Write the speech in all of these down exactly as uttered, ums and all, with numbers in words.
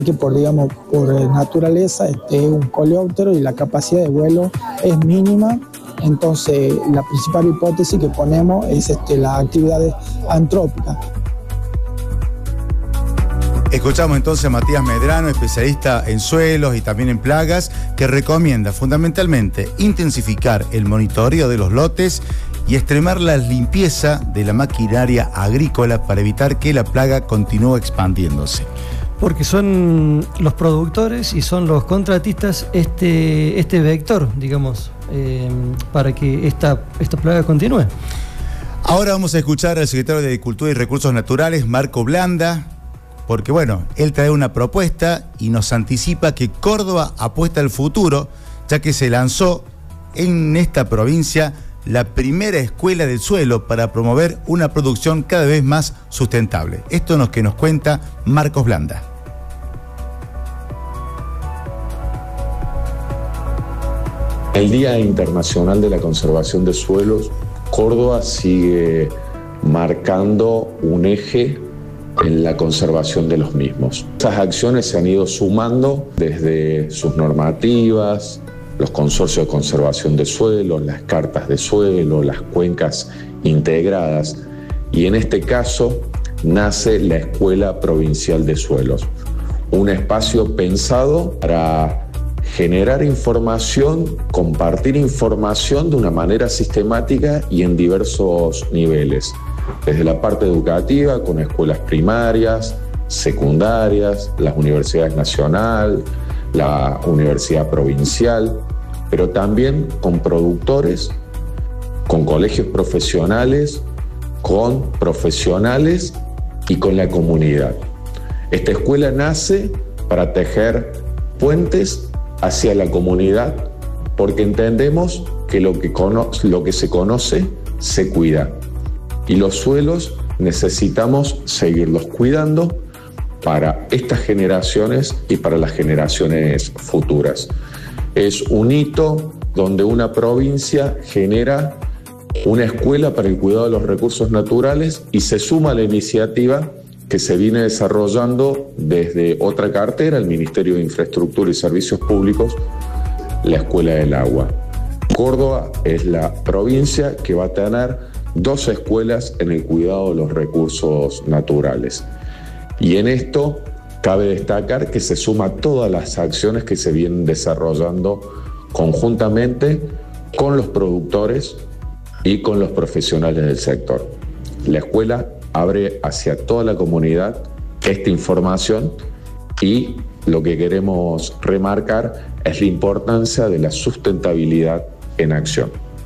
que por, digamos, por naturaleza este, es un coleóptero y la capacidad de vuelo es mínima. Entonces, la principal hipótesis que ponemos es este, las actividades antrópicas. Escuchamos entonces a Matías Medrano, especialista en suelos y también en plagas, que recomienda fundamentalmente intensificar el monitoreo de los lotes y extremar la limpieza de la maquinaria agrícola para evitar que la plaga continúe expandiéndose. Porque son los productores y son los contratistas este, este vector, digamos, eh, para que esta, esta plaga continúe. Ahora vamos a escuchar al secretario de Agricultura y Recursos Naturales, Marco Blanda, porque bueno, él trae una propuesta y nos anticipa que Córdoba apuesta al futuro, ya que se lanzó en esta provincia la primera escuela del suelo para promover una producción cada vez más sustentable. Esto es lo que nos cuenta Marcos Blanda. El Día Internacional de la Conservación de Suelos, Córdoba sigue marcando un eje en la conservación de los mismos. Esas acciones se han ido sumando desde sus normativas, los consorcios de conservación de suelos, las cartas de suelo, las cuencas integradas, y en este caso nace la Escuela Provincial de Suelos, un espacio pensado para generar información, compartir información de una manera sistemática y en diversos niveles, desde la parte educativa con escuelas primarias, secundarias, las universidades nacionales, la universidad provincial, pero también con productores, con colegios profesionales, con profesionales y con la comunidad. Esta escuela nace para tejer puentes hacia la comunidad, porque entendemos que lo que, cono- lo que se conoce se cuida, y los suelos necesitamos seguirlos cuidando para estas generaciones y para las generaciones futuras. Es un hito donde una provincia genera una escuela para el cuidado de los recursos naturales y se suma a la iniciativa que se viene desarrollando desde otra cartera, el Ministerio de Infraestructura y Servicios Públicos, la Escuela del Agua. Córdoba es la provincia que va a tener dos escuelas en el cuidado de los recursos naturales. Y en esto cabe destacar que se suma todas las acciones que se vienen desarrollando conjuntamente con los productores y con los profesionales del sector. La escuela abre hacia toda la comunidad esta información y lo que queremos remarcar es la importancia de la sustentabilidad en acción.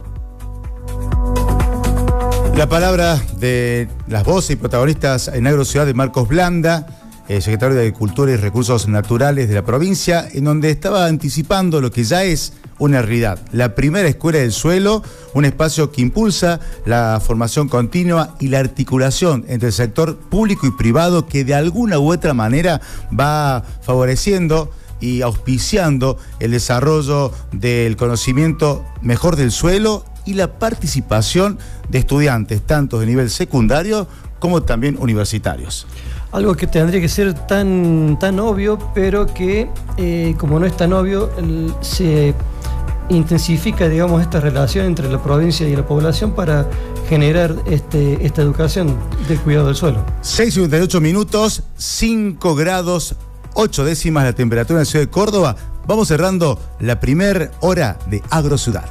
La palabra de las voces y protagonistas en AgroCiudad de Marcos Blanda, el secretario de Agricultura y Recursos Naturales de la provincia, en donde estaba anticipando lo que ya es una realidad. La primera escuela del suelo, un espacio que impulsa la formación continua y la articulación entre el sector público y privado, que de alguna u otra manera va favoreciendo y auspiciando el desarrollo del conocimiento mejor del suelo y la participación de estudiantes, tanto de nivel secundario como también universitarios. Algo que tendría que ser tan, tan obvio, pero que eh, como no es tan obvio, el, se intensifica, digamos, esta relación entre la provincia y la población para generar este, esta educación del cuidado del suelo. seis y cincuenta y ocho minutos, cinco grados, ocho décimas la temperatura en la ciudad de Córdoba. Vamos cerrando la primera hora de AgroCiudad.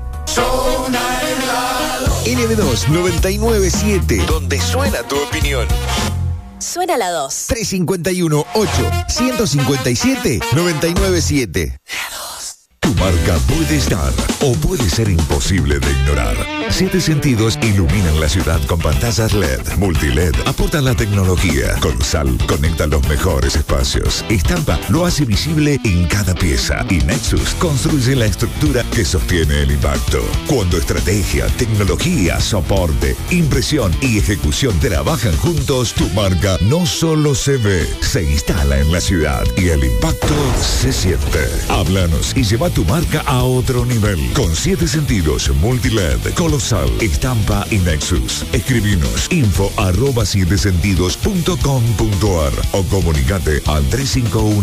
N B dos noventa y nueve punto siete, donde suena tu opinión. Suena la dos. tres cinco uno ocho, uno cinco siete, nueve nueve siete. Tu marca puede estar o puede ser imposible de ignorar. Siete sentidos iluminan la ciudad con pantallas L E D, multi-L E D, aportan la tecnología. Colosal conecta los mejores espacios. Estampa lo hace visible en cada pieza. Y Nexus construye la estructura que sostiene el impacto. Cuando estrategia, tecnología, soporte, impresión y ejecución trabajan juntos, tu marca no solo se ve, se instala en la ciudad y el impacto se siente. Háblanos y llévate tu marca a otro nivel. Con siete sentidos, Multiled, Colosal, Estampa y Nexus. Escribinos info arroba siete sentidos punto com punto ar o comunicate al tres cinco uno